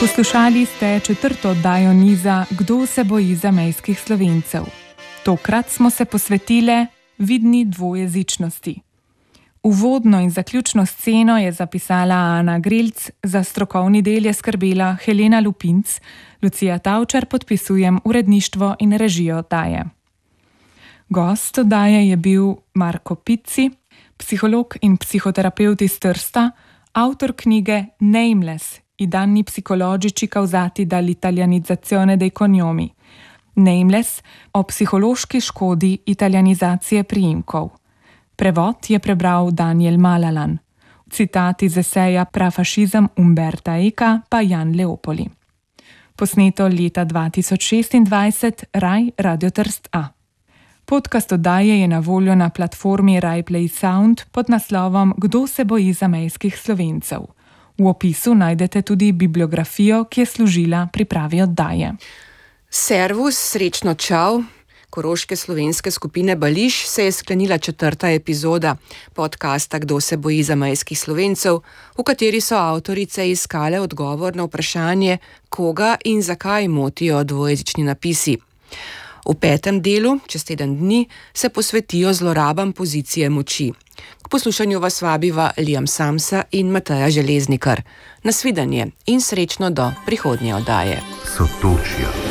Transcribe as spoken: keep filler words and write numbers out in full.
Poslušali ste četrto oddajo niza Kdo se boji zamejskih Slovencev. Tokrat smo se posvetile vidni dvojezičnosti. Uvodno in zaključno sceno je zapisala Ana Grelc, za strokovni del je skrbela Helena Lupinc, Lucija Tavčar podpisujem uredništvo in režijo oddaje. Gost oddaje je bil Marko Pizzi, psiholog in psihoterapevt iz Trsta, avtor knjige Nameless, i danni psicologici causati dall'italianizzazione dei cognomi. Nameless o psihološki škodi italianizacije priimkov. Prevod je prebral Daniel Malalan. Citat iz eseja Prafašizem Umberta Eka pa Jan Leopoli. Posneto leta dva tisoč šestindvajset, Raj Radio Trst A. Podcast oddaje je na voljo na platformi Rai Play Sound pod naslovom Kdo se boji zamejskih Slovencev. V opisu najdete tudi bibliografijo, ki je služila pripravi oddaje. Servus, srečno čau. Koroške slovenske skupine Bališ se je sklenila četrta epizoda podcasta Kdo se boji zamejskih Slovencev, v kateri so avtorice iskale odgovor na vprašanje, koga in zakaj motijo dvojezični napisi. V petem delu, čez teden dni, se posvetijo zlorabam pozicije moči. K poslušanju vas vabiva Liam Samsa in Mateja Železnikar. Nasvidenje in srečno do prihodnje oddaje. Sotočja.